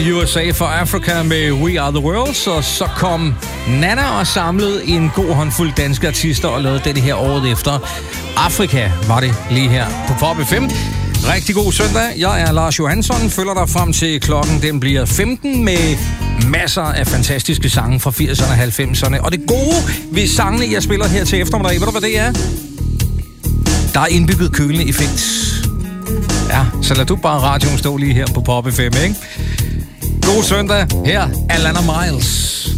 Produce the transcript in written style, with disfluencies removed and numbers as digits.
USA for Africa med We Are The World, og så kom Nana og samlede en god håndfuld danske artister og lavede det her året efter. Afrika var det lige her på Pop FM. Rigtig god søndag. Jeg er Lars Johansson, følger dig frem til klokken. Den bliver 15 med masser af fantastiske sange fra 80'erne og 90'erne. Og det gode ved sangene, jeg spiller her til eftermiddag, ved du hvad det er? Der er indbygget kølende effekt. Ja, så lad du bare radioen stå lige her på Pop FM, ikke? God søndag. Her er Alana Miles.